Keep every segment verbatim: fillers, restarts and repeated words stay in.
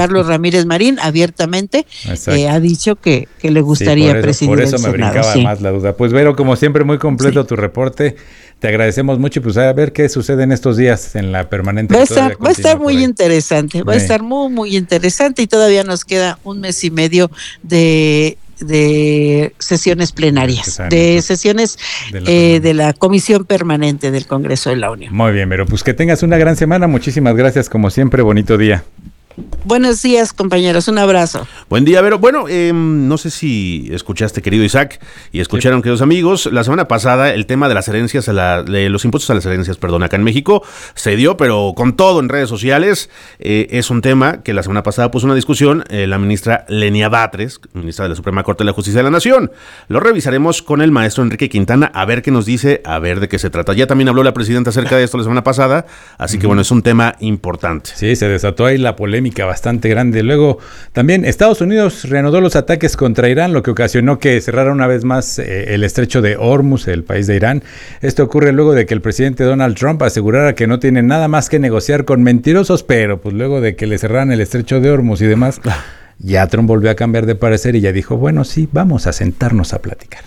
Carlos Ramírez Marín abiertamente eh, ha dicho que, que le gustaría sí, por eso, presidir por eso el me Senado, brincaba sí. más la duda. Pues Vero, como siempre, muy completo sí. tu reporte. Te agradecemos mucho y pues a ver qué sucede en estos días en la permanente. Va a estar, va a estar muy interesante, va sí. a estar muy, muy interesante y todavía nos queda un mes y medio de, de sesiones plenarias, de sesiones de la, eh, de la Comisión Permanente del Congreso de la Unión. Muy bien, Vero, pues que tengas una gran semana. Muchísimas gracias, como siempre, bonito día. Buenos días, compañeros, un abrazo. Buen día, Vero. Bueno, eh, no sé si escuchaste, querido Isaac, y escucharon, sí. queridos amigos, la semana pasada el tema de las herencias, a la, de los impuestos a las herencias, perdón, acá en México, se dio, pero con todo en redes sociales. Eh, es un tema que la semana pasada puso una discusión eh, la ministra Lenia Batres, ministra de la Suprema Corte de la Justicia de la Nación. Lo revisaremos con el maestro Enrique Quintana, a ver qué nos dice, a ver de qué se trata. Ya también habló la presidenta acerca de esto la semana pasada, así uh-huh. que bueno, es un tema importante. Sí, se desató ahí la polémica bastante grande. Luego, también Estados Unidos reanudó los ataques contra Irán, lo que ocasionó que cerrara una vez más eh, el estrecho de Hormuz, el país de Irán. Esto ocurre luego de que el presidente Donald Trump asegurara que no tiene nada más que negociar con mentirosos, pero pues luego de que le cerraran el estrecho de Hormuz y demás, ya Trump volvió a cambiar de parecer y ya dijo, bueno, sí, vamos a sentarnos a platicar.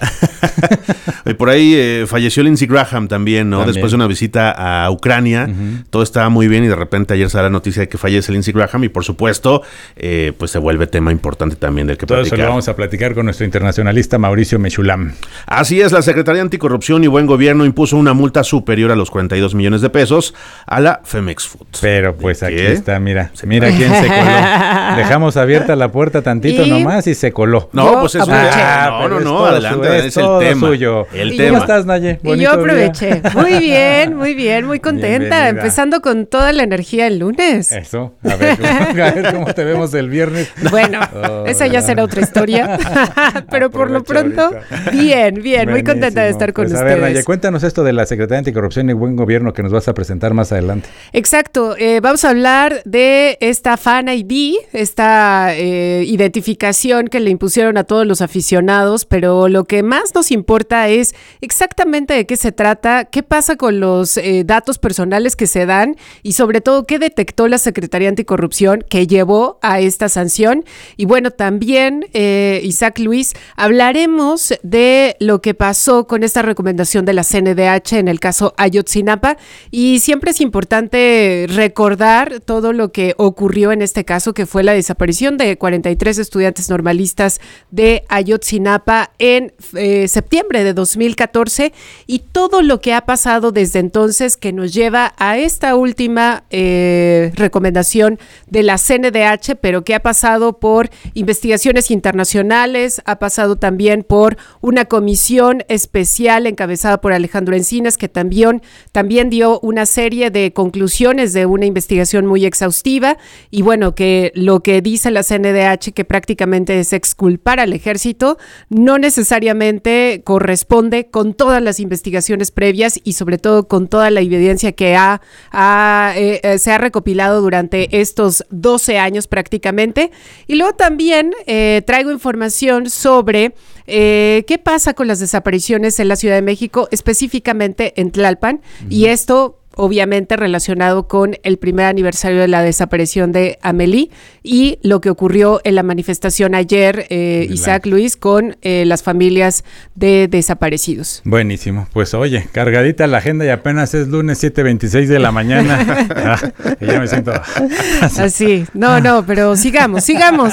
Y por ahí eh, falleció Lindsey Graham también, ¿no? También. Después de una visita a Ucrania, uh-huh. todo estaba muy bien y de repente ayer sale la noticia de que fallece Lindsey Graham y por supuesto, eh, pues se vuelve tema importante también del que todo platicar. Todo eso lo vamos a platicar con nuestro internacionalista Mauricio Mechulam. Así es, la Secretaría de Anticorrupción y Buen Gobierno impuso una multa superior a los cuarenta y dos millones de pesos a la Femex Food. Pero pues aquí ¿Qué? está, mira, mira quién se coló. Dejamos abierta la puerta tantito ¿Y? nomás y se coló. No, Yo pues es ah, no, no, no, adelante, su, es, es el tema. Suyo. El ¿Y tema. ¿Cómo estás, Naye? Y yo aproveché. Día. Muy bien, muy bien, muy contenta. Bienvenida. Empezando con toda la energía el lunes. Eso. A ver, a ver cómo te vemos el viernes. Bueno, oh, esa ya será otra historia. Pero por lo pronto, ahorita. bien, bien, muy contenta de estar con pues ustedes. A ver, Naye, cuéntanos esto de la Secretaría de Anticorrupción y Buen Gobierno que nos vas a presentar más adelante. Exacto. Eh, vamos a hablar de esta Fan I D, esta eh, identificación que le impusieron a todos los aficionados, pero lo que más nos importa es exactamente de qué se trata, qué pasa con los eh, datos personales que se dan y sobre todo qué detectó la Secretaría Anticorrupción que llevó a esta sanción. Y bueno, también, eh, Isaac Luis, hablaremos de lo que pasó con esta recomendación de la C N D H en el caso Ayotzinapa y siempre es importante recordar todo lo que ocurrió en este caso, que fue la desaparición de cuarenta y tres estudiantes normalistas de Ayotzinapa en eh, septiembre de dos mil catorce y todo lo que ha pasado desde entonces que nos lleva a esta última eh, recomendación de la C N D H, pero que ha pasado por investigaciones internacionales, ha pasado también por una comisión especial encabezada por Alejandro Encinas, que también, también dio una serie de conclusiones de una investigación muy exhaustiva y bueno, que lo que dice la C N D H, que prácticamente es exculpar al ejército, no necesariamente corresponde con todas las investigaciones previas y sobre todo con toda la evidencia que ha, ha eh, eh, se ha recopilado durante estos doce años prácticamente. Y luego también eh, traigo información sobre eh, qué pasa con las desapariciones en la Ciudad de México, específicamente en Tlalpan, uh-huh. y esto obviamente relacionado con el primer aniversario de la desaparición de Amelie y lo que ocurrió en la manifestación ayer, eh, Isaac Luis, con eh, las familias de desaparecidos. Buenísimo. Pues oye, cargadita la agenda y apenas es lunes siete veintiséis de la mañana. Ah, ya me siento así. así. No, no, pero sigamos, sigamos.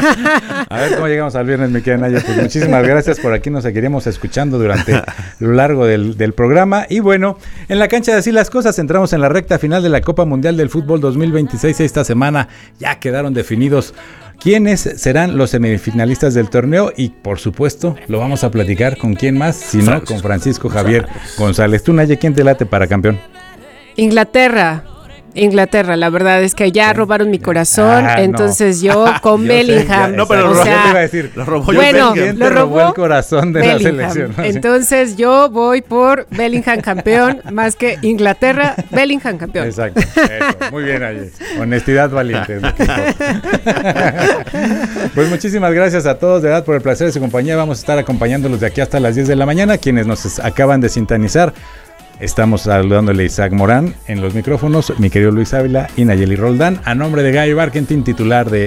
A ver cómo llegamos al viernes, mi querida Naya. Pues muchísimas gracias. Por aquí nos seguiremos escuchando durante lo largo del, del programa. Y bueno, en la cancha de Así las Cosas, entramos en la recta final de la Copa Mundial del Fútbol dos mil veintiséis. Esta semana ya quedaron definidos quiénes serán los semifinalistas del torneo y por supuesto lo vamos a platicar con quién más, si no con Francisco Javier González. Tú, Naye, ¿quién te late para campeón? Inglaterra. Inglaterra, la verdad es que ya robaron mi corazón, ah, entonces no. yo con yo Bellingham. Sé, no, pero o lo, sea, te iba a decir, lo robó bueno, yo lo robó, robó el corazón de Bellingham. la selección. ¿No? Entonces yo voy por Bellingham campeón, más que Inglaterra, Bellingham campeón. Exacto, eso, muy bien ahí. Honestidad valiente es lo que importa. Pues muchísimas gracias a todos, de verdad, por el placer de su compañía. Vamos a estar acompañándolos de aquí hasta las diez de la mañana. Quienes nos acaban de sintonizar, estamos saludándole a Isaac Morán en los micrófonos, mi querido Luis Ávila y Nayeli Roldán, a nombre de Gaby Barkentin, titular de